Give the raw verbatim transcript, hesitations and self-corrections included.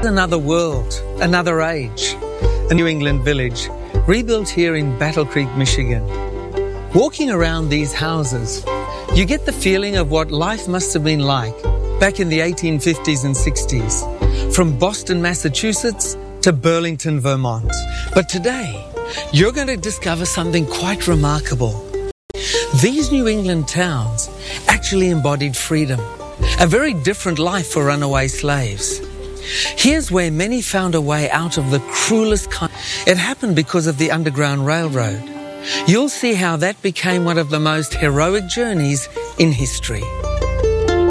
Another world, another age. A New England village, rebuilt here in Battle Creek, Michigan. Walking around these houses, you get the feeling of what life must have been like back in the eighteen fifties and sixties, from Boston, Massachusetts to Burlington, Vermont. But today, you're going to discover something quite remarkable. These New England towns actually embodied freedom, a very different life for runaway slaves. Here's where many found a way out of the cruelest kind. It happened because of the Underground Railroad. You'll see how that became one of the most heroic journeys in history.